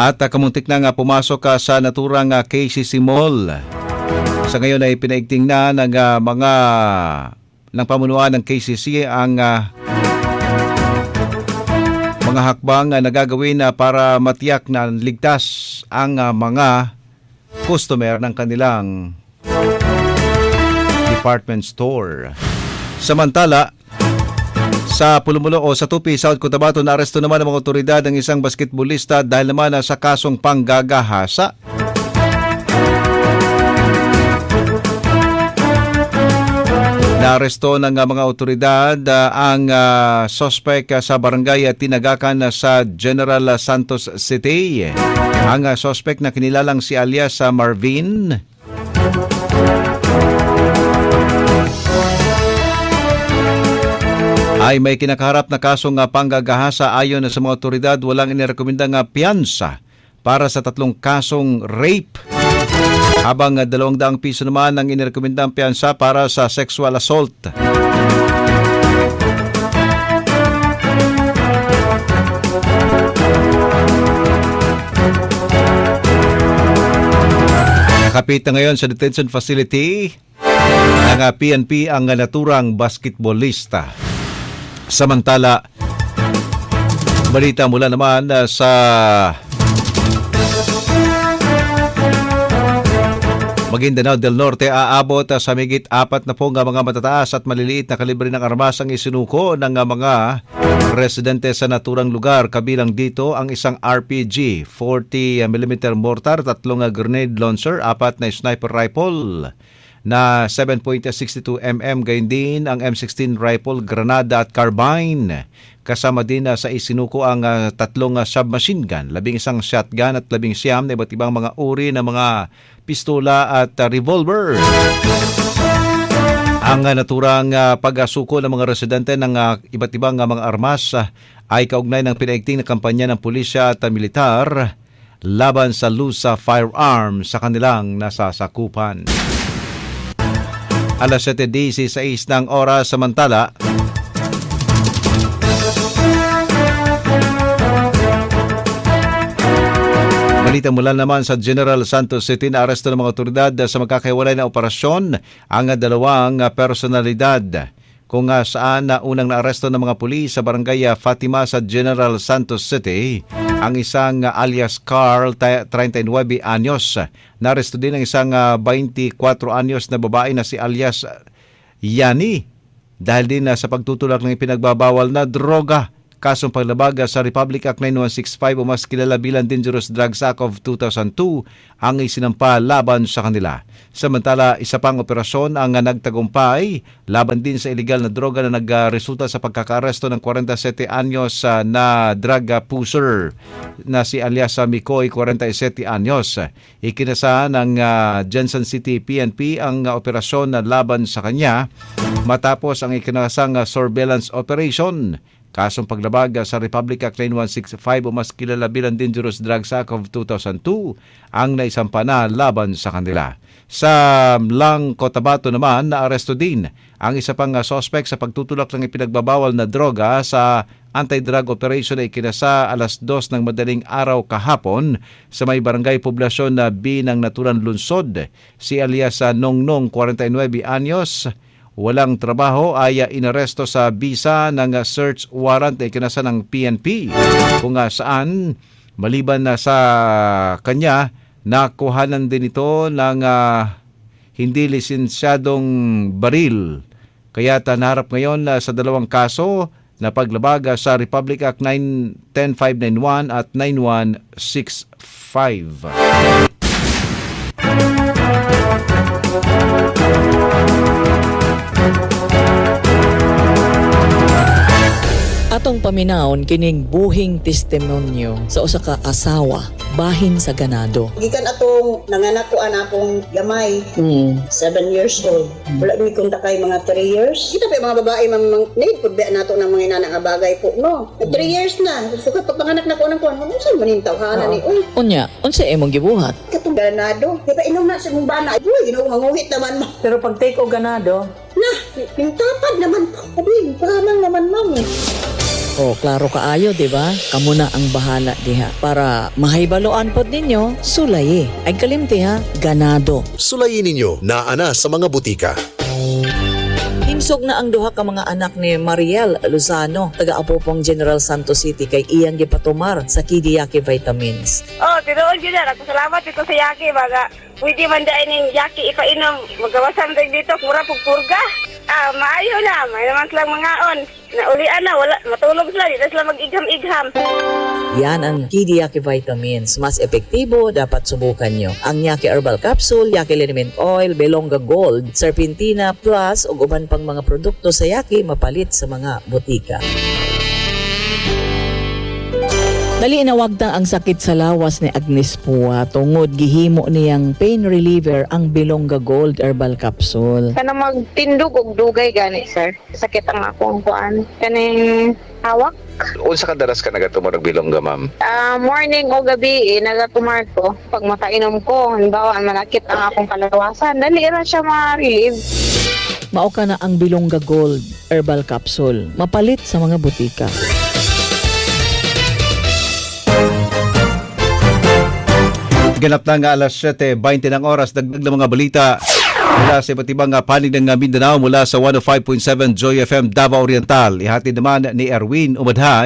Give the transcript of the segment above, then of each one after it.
At kamuntik na nga pumasok sa naturang KCC Mall. Sa ngayon ay pinaigting na ng ng pamunuan ng KCC ang mga hakbang na gagawin para matiyak na ligtas ang mga customer ng kanilang department store. Samantala, sa Pulumulo o sa Tupi, South Cotabato, naaresto naman ng mga otoridad ng isang basketballista dahil naman sa kasong panggagahasa. Naaresto ng mga otoridad ang suspect sa barangay Tinagakan sa General Santos City. Ang suspect na kinilalang si alias Marvin ay may kinakaharap na kasong panggagahasa. Ayon sa mga otoridad, walang inirekomendang piyansa para sa 3 kasong rape, habang 200 piso naman ang inirekomendang piyansa para sa sexual assault. Nakapit na ngayon sa detention facility ng PNP ang naturang basketballista. Samantala, balita mula naman sa Maguindanao del Norte, aabot sa mahigit 4 na pong mga matataas at maliliit na kalibre ng armas ang isinuko ng mga residente sa naturang lugar. Kabilang dito ang isang RPG, 40mm mortar, 3 grenade launcher, 4 na sniper rifle na 7.62mm, gayon din ang M16 rifle, granada at carbine. Kasama din sa isinuko ang 3 submachine gun, 11 shotgun at 19 na iba't ibang mga uri ng mga pistola at revolver. Ang naturang pag-asuko ng mga residente ng iba't ibang mga armas ay kaugnay ng pinaigting na kampanya ng pulisya at militar laban sa loose firearms sa kanilang nasasakupan. Alas 7:16 ng oras. Samantala, balita mula naman sa General Santos City, na aresto ng mga otoridad sa magkakahiwalay na operasyon ang 2 personalidad, kung saan unang naaresto ng mga pulis sa barangay Fatima sa General Santos City ang isang alias Carl, 39 anyos. Naresto din ang isang 24 anyos na babae na si alias Yani dahil din sa pagtutulak ng ipinagbabawal na droga. Kasong paglabag sa Republic Act 9165 o mas kilala bilang Dangerous Drugs Act of 2002 ang isinampa laban sa kanila. Samantala, isa pang operasyon ang nagtagumpay laban din sa illegal na droga na nagresulta sa pagkakaresto ng 47 anyos na drug pusher na si alias Mikoy, 47 anyos. Ikinasahan ng Jensen City PNP ang operasyon na laban sa kanya matapos ang ikinasang surveillance operation. Kasong paglabag sa Republic Act 9165 o mas kilala bilang Dangerous Drugs Act of 2002 ang naisampa na laban sa kanila. Sa Lang Cotabato naman, naaresto din ang isa pang suspect sa pagtutulak ng ipinagbabawal na droga sa anti-drug operation na ikinasa alas 2 ng madaling araw kahapon sa may barangay poblasyon na B ng Naturan Lunsod. Si alias Nongnong, 49 anyos, walang trabaho, ay inaresto sa bisa ng search warrant na ikinasa ng PNP, kung saan maliban na sa kanya, nakuhanan din ito ng hindi lisensyadong baril. Kaya naharap ngayon sa 2 kaso na paglabag sa Republic Act 10591 at 9165. Atong paminawon kining buhing testimonyo sa usa ka asawa bahin sa ganado. Gikan atong nanganak ko akong gamay, 7 years old. Wala mi kung takay mga 3 years. Kita pa mga babae need pud ba nato ng mga inana nga bagay po, no? 3 years na. Sukat pag panganak na ko nang kuan, unsa man ning tawhanan ni? Unya, unsa imong gibuhat? Katong ganado. Di ba inom na sa mong bana? Uy, manguhit naman mo. Pero pag take o ganado, pintapad naman po. Sabi, parang naman mami. O, klaro kaayo, di ba? Kamo na ang bahala diha. Para mahibaloan pod ninyo, sulayi. Ay kalimti ha, ganado. Sulayin ninyo na ana sa mga butika. Himsog na ang duha ka mga anak ni Mariel Lozano, taga-Apopong General Santos City kay iyang gipatumar sa Kidiyaki Vitamins. Oh, tinuod yun na. Salamat ito sa Yaki. Baga, pwede man dahil ng Yaki ipainom. Magawasan rin dito, mura pagpurga. Maayo na. May naman silang mangaon. Naulian na, wala, matulog sila. Dito sila mag-igham-igham. Yan ang Kidiyaki Vitamins. Mas epektibo, dapat subukan nyo. Ang Yaki Herbal Capsule, Yaki Liniment Oil, Belonga Gold, Serpentina Plus, ug uban pang mga produkto sa Yaki mapalit sa mga butika. Dali inawagtang ang sakit sa lawas ni Agnes Pua tungod gihimo niyang pain reliever ang Belonga Gold Herbal Capsule. Kana magtindog og dugay gani, sir. Sakit ang akong kuan. Kaning hawak. Unsa ka daras ka nagatumor og bilongga, ma'am? Morning o gabi, nagatumar ko. Pag makainom ko, halimbawa manakit ang akong kalawasan, dali na siya ma-relieve. Mao ka na ang Belonga Gold Herbal Capsule. Mapalit sa mga butika. Ganap na nga alas 7:20 ng oras, dagdag na mga balita mula sa iba't ibang panig ng Mindanao mula sa 105.7 Joy FM Davao Oriental. Ihatid naman ni Erwin Umadhay.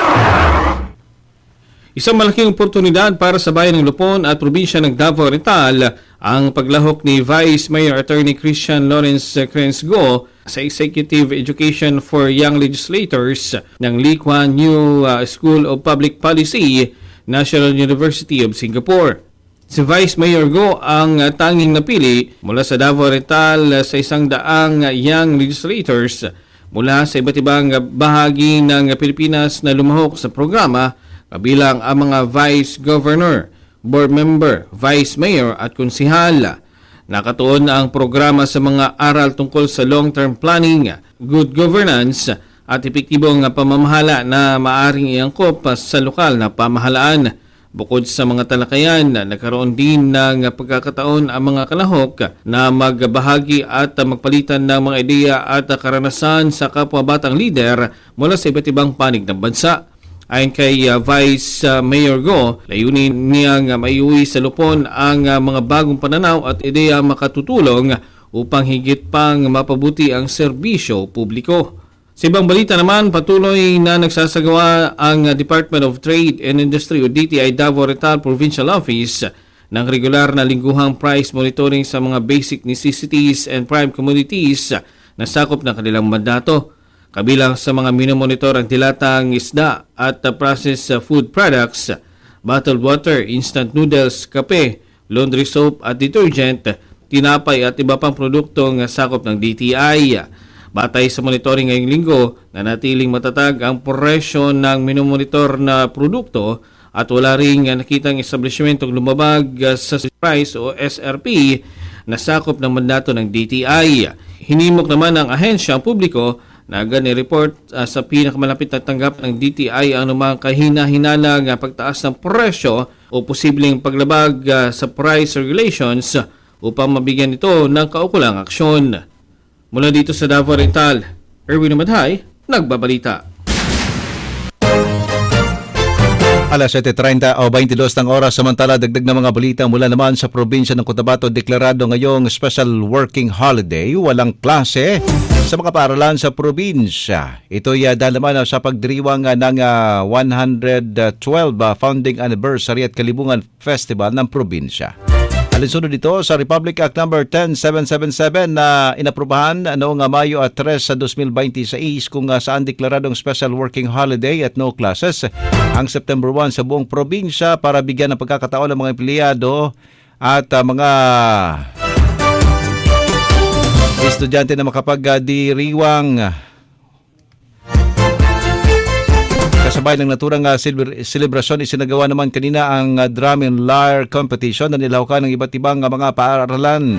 Isang malaking oportunidad para sa bayan ng Lupon at probinsya ng Davao Oriental ang paglahok ni Vice Mayor Attorney Christian Lawrence Crensgo sa Executive Education for Young Legislators ng Lee Kuan Yew School of Public Policy, National University of Singapore. Si Vice Mayor Go ang tanging napili mula sa Davao Oriental sa 100 young legislators mula sa iba't ibang bahagi ng Pilipinas na lumahok sa programa, kabilang ang mga Vice Governor, Board Member, Vice Mayor at Konsihal. Nakatuon ang programa sa mga aral tungkol sa long-term planning, good governance at epektibong pamamahala na maaring iangkop sa lokal na pamahalaan. Bukod sa mga talakayan, nagkaroon din ng pagkakataon ang mga kalahok na magbahagi at magpalitan ng mga ideya at karanasan sa kapwa batang lider mula sa iba't ibang panig ng bansa. Ayon kay Vice Mayor Go, layunin niyang maiuwi sa Lupon ang mga bagong pananaw at ideya makatutulong upang higit pang mapabuti ang serbisyo publiko. Sa ibang balita naman, patuloy na nagsasagawa ang Department of Trade and Industry o DTI Davao Oriental Provincial Office ng regular na lingguhang price monitoring sa mga basic necessities and prime commodities na sakop ng kanilang mandato. Kabilang sa mga minomonitor ang dilatang isda at processed food products, bottled water, instant noodles, kape, laundry soap at detergent, tinapay at iba pang produktong sakop ng DTI. Batay sa monitoring ngayong linggo, nanatiling matatag ang presyo ng minomonitor na produkto at wala ring nakitang establishmentong lumabag sa price o SRP na sakop ng mandato ng DTI. Hinimok naman ng ahensya ang publiko na report sa pinakamalapit na tanggap ng DTI ang anumang kahina-hinalang pagtaas ng presyo o posibleng paglabag sa price regulations upang mabigyan ito ng kaukulang aksyon. Mula dito sa Davao Oriental, Erwin Umadhay, nagbabalita. Alas 7:30 o 22 ng oras, samantala dagdag na mga balita mula naman sa probinsya ng Cotabato. Deklarado ngayong special working holiday, walang klase sa mga paaralan sa probinsya. Ito'y dahil naman sa pagdiriwang ng 112 founding anniversary at Kalibungan Festival ng probinsya. Alinsunod dito sa Republic Act No. 10777 na inaprubahan noong Mayo 3 sa 2026 kung saan deklaradong special working holiday at no classes ang September 1 sa buong probinsya para bigyan ng pagkakataon ng mga empleyado at mga estudyante na makapagdiriwang. Kasabay ng naturang selebrasyon, isinagawa naman kanina ang drum and lyre competition na nilahukan ng iba't ibang mga paaralan.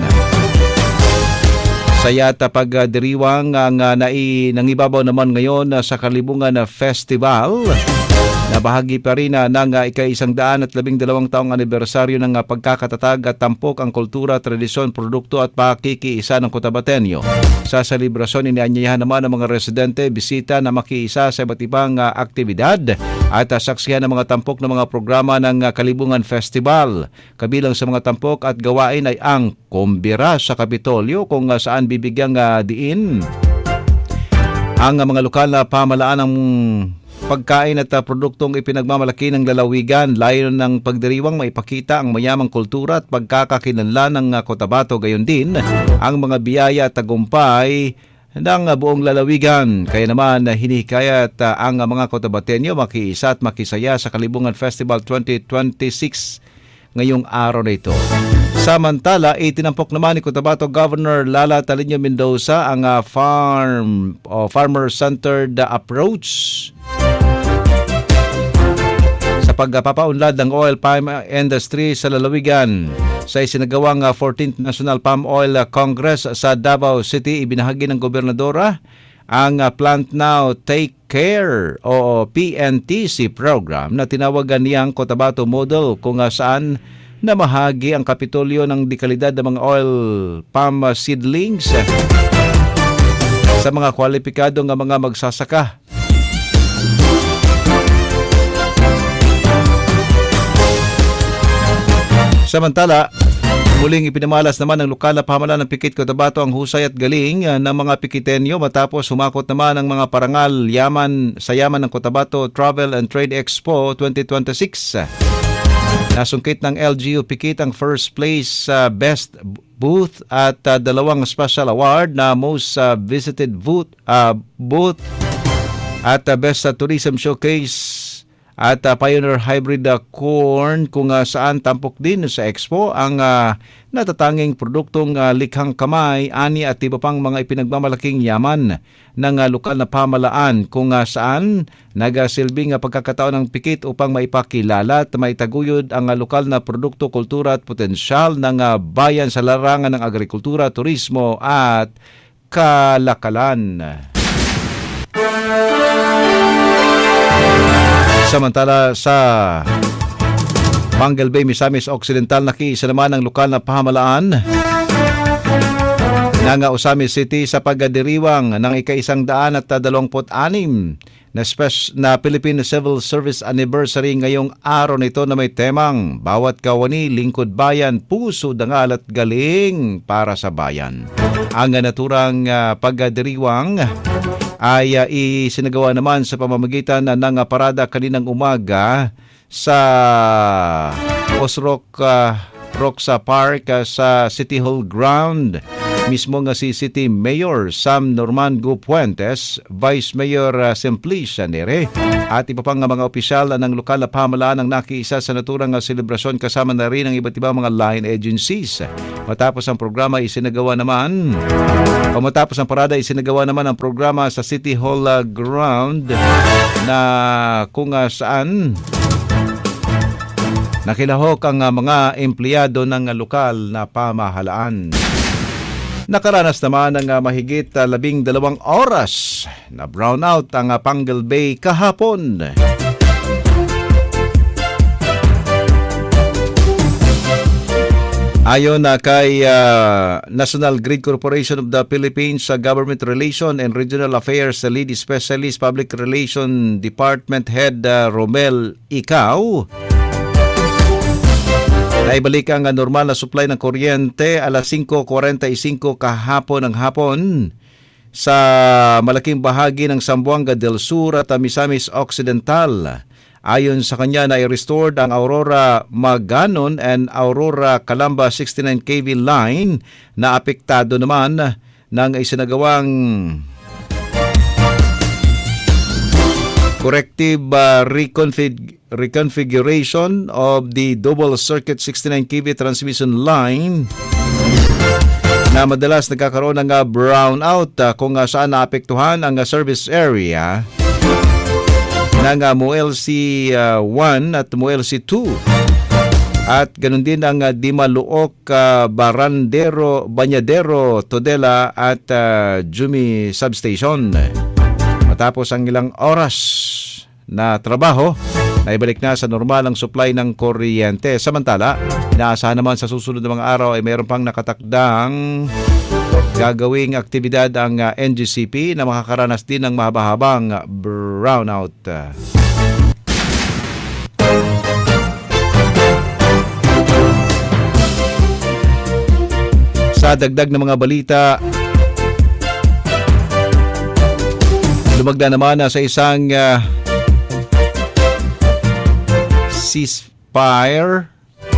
Saya at pagdiriwang ang nangibabaw naman ngayon sa Kalibungan Festival na bahagi pa rin ng ika-112 taong anibersaryo ng pagkakatatag at tampok ang kultura, tradisyon, produkto at pakikiisa ng Cotabateño. Sa selebrasyon, inianyayahan naman ng mga residente, bisita na makiisa sa iba't ibang aktibidad at saksihan ng mga tampok ng mga programa ng Kalibungan Festival. Kabilang sa mga tampok at gawain ay ang Kumbira sa Kapitolyo, kung saan bibigyang diin ang mga lokal na pamalaan ng pagkain at produktong ipinagmamalaki ng lalawigan. Layon ng pagdiriwang maipakita ang mayamang kultura at pagkakakilanlan ng Cotabato, gayon din ang mga biyaya at tagumpay ng buong lalawigan. Kaya naman hinihikayat ang mga Cotabateño makiisa at makisaya sa Kalibungan Festival 2026 ngayong araw na ito. Samantala, itinampok naman ni Cotabato Governor Lala Taliño Mendoza ang farmer-centered approach sa pagpapaunlad ng oil palm industry sa lalawigan. Sa isinagawang 14th National Palm Oil Congress sa Davao City, ibinahagi ng gobernadora ang Plant Now Take Care o PNTC program na tinawagan niyang Cotabato Model, kung saan namahagi ang kapitolyo ng dekalidad ng mga oil palm seedlings sa mga kwalipikadong mga magsasaka. Samantala, muling ipinamalas naman ng lokal na pamahalaan ng Pikit Cotabato ang husay at galing ng mga Pikitenyo matapos humakot naman ang mga parangal sa yaman ng Cotabato Travel and Trade Expo 2026. Nasungkit ng LGU Pikit ang first place Best Booth at dalawang special award na Most Visited Booth at Best Tourism Showcase at Pioneer Hybrid Corn, kung saan tampok din sa Expo ang natatanging produktong likhang kamay, ani at iba pang mga ipinagmamalaking yaman ng lokal na pamalaan, kung saan nagasilbing pagkakataon ng Pikit upang maipakilala at maitaguyod ang lokal na produkto, kultura at potensyal ng bayan sa larangan ng agrikultura, turismo at kalakalan. Samantala, sa Mangal Bay, Misamis Occidental, nakiisa naman ang lokal na pamahalaan ng Osamis City sa pagdiriwang ng ika-126 na Philippine Civil Service Anniversary ngayong araw nito, na may temang Bawat Kawani, Lingkod Bayan, Puso, Dangal at Galing para sa Bayan. Ang naturang pagdiriwang ay isinagawa naman sa pamamagitan ng parada kaninang umaga sa Roxa Park sa City Hall Ground. Mismo nga si City Mayor Sam Normango Puentes, Vice Mayor Simplicia Nere at iba pang mga opisyal ng lokal na pamahalaan ang nakiisa sa naturang selebrasyon, kasama na rin ang iba't ibang mga line agencies. Matapos ang parada, isinagawa naman ang programa sa City Hall Ground na kung saan nakilahok ang mga empleyado ng lokal na pamahalaan. Nakaranas naman ng mahigit 12 oras na brownout ang Pangal Bay kahapon. Ayon kay National Grid Corporation of the Philippines, Government Relation and Regional Affairs Lead Specialist Public Relation Department Head Romel Ikaw, naibalik ang normal na supply ng kuryente alas 5:45 kahapon ng hapon sa malaking bahagi ng Zamboanga del Sur at Misamis Occidental. Ayon sa kanya, na i-restored ang Aurora Maganon and Aurora Calamba 69 kV line na apektado naman ng isinagawang corrective reconfiguration of the double circuit 69 kV transmission line na madalas nagkakaroon ng brownout kung saan naapektuhan ang service area ng MOLC 1 at MOLC 2 at ganun din ang Dimaluok, Banyadero, Todela at Jumi Substation. Matapos ang ilang oras na trabaho, Naibalik na sa normal ang supply ng kuryente. Samantala, inaasahan naman sa susunod na mga araw ay mayroon pang nakatakdang gagawing aktibidad ang NGCP na makakaranas din ng mahaba-habang brownout. Sa dagdag ng mga balita, lumagda naman sa isang ceasefire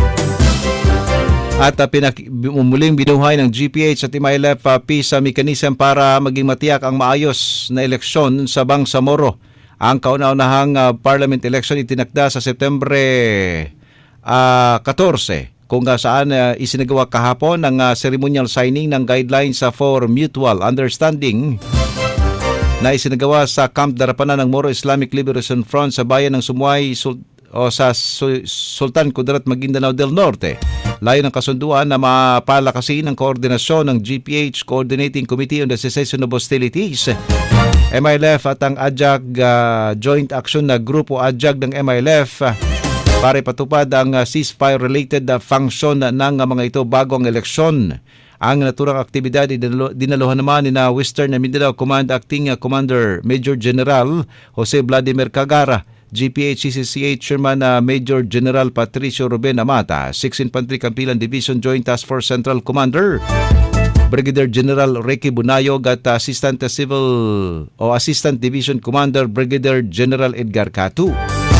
at muling binuhay ng GPH at MILF peace mechanism para maging matiyak ang maayos na eleksyon sa Bangsamoro. Ang kauna-unahang parliament election itinakda sa Setyembre 14 kung saan isinagawa kahapon ang ceremonial signing ng guidelines for mutual understanding na isinagawa sa Camp Darapanan ng Moro Islamic Liberation Front sa bayan ng Sumuay sa Sultan Kudarat, Maguindanao del Norte. Layo ng kasunduan na mapalakasin ang koordinasyon ng GPH Coordinating Committee on the Cessation of Hostilities, MILF at ang AJAG Joint Action na Grupo AJAG ng MILF para ipatupad ang ceasefire-related function ng mga ito bago ang eleksyon. Ang naturang aktibidad dinaluhan naman ni Western Mindanao Command Acting Commander Major General Jose Vladimir Cagara, GPH-CCCA Chairman Major General Patricio Ruben Amata, 6th Infantry Campilan Division Joint Task Force Central Commander Brigadier General Ricky Bunayog at Assistant Division Commander Brigadier General Edgar Catu.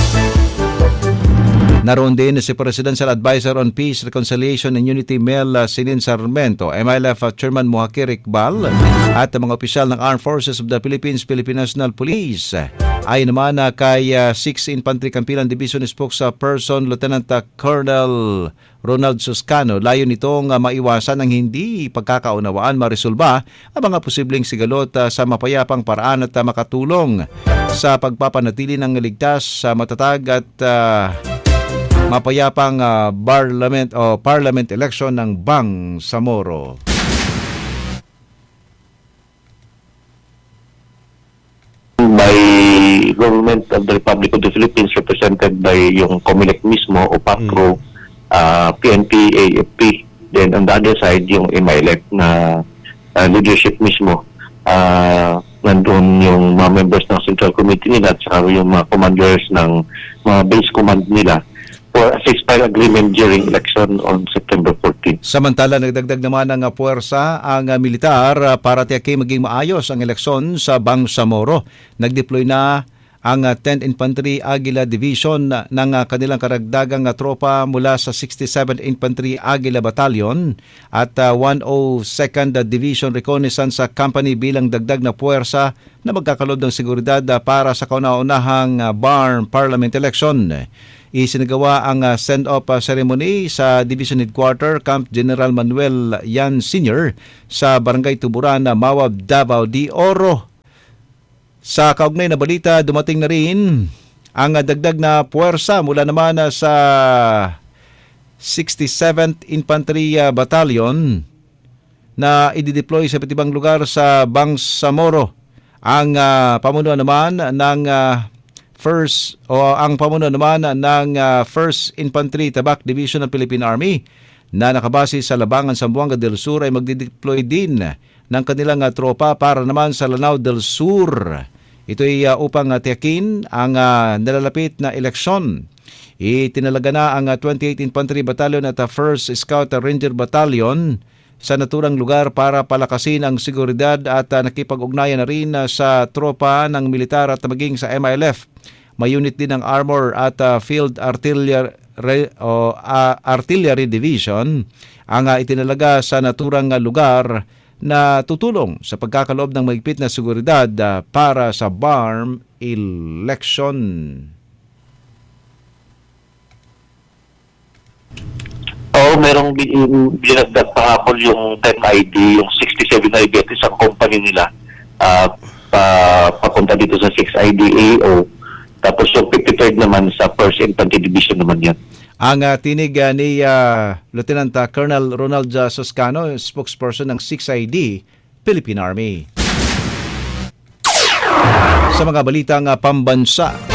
Naroon din si Presidential Advisor on Peace, Reconciliation and Unity Mel Sinin Sarmento, MILF Chairman Muhakir Iqbal at mga opisyal ng Armed Forces of the Philippines, Philippine National Police. Ayon naman kay 6th Infantry Campilan Division Spokesperson Lieutenant Colonel Ronald Suscano, layo nitong maiwasan ang hindi pagkakaunawaan, maresolba ang mga posibleng sigalot sa mapayapang paraan at makatulong sa pagpapanatili ng ligtas, matatag at mapayapang parliament election ng Bangsamoro. By Government of the Republic of the Philippines represented by yung COMELEC mismo o PACRO, PNP, AFP. Then on the other side yung MILF na leadership mismo. Nandun yung mga members ng Central Committee nila at saka yung mga commanders ng mga base command nila for a ceasefire agreement during election on September 14. Samantala, nagdagdag naman ng puwersa ang militar para tiyakin maging maayos ang eleksyon sa Bangsamoro. Nagdeploy na ang 10th Infantry Aguila Division ng kanilang karagdagang tropa mula sa 67th Infantry Aguila Battalion at 102nd Division Reconnaissance Company bilang dagdag na puwersa na magkakalob ng seguridad para sa kauna-unahang BARM Parliament Election. Isinagawa ang send-off ceremony sa Division Headquarter Camp General Manuel Yan Sr. sa Barangay Tuburan, Mawab, Davao de Oro. Sa kaugnay na balita, dumating na rin ang dagdag na puwersa mula naman sa 67th Infantry Battalion na idideploy sa iba't ibang lugar sa Bangsamoro. Ang pamunuan naman ng First Infantry Tabak Division ng Philippine Army na nakabase sa Labangan, Zamboanga del Sur ay magdideploy din ng kanilang tropa para naman sa Lanao del Sur. Ito ay upang tiyakin ang nalalapit na eleksyon. Itinalaga na ang 28th Infantry Battalion at 1st Scout Ranger Battalion sa naturang lugar para palakasin ang seguridad at nakipag-ugnayan na rin sa tropa ng militar at maging sa MILF. May unit din ng Armor at Field Artillery Division ang itinalaga sa naturang lugar na tutulong sa pagkakaloob ng mahigpit na seguridad para sa BARM election. Merong binagdag pahapon yung 10 ID, yung 67 ID at isang company nila papunta dito sa 6 ID AO. Tapos yung 53rd naman sa 1st Infantry Division naman yan. Ang tinig ni Lieutenant Colonel Ronald Suscano, spokesperson ng 6ID Philippine Army. Sa mga balitang pambansa,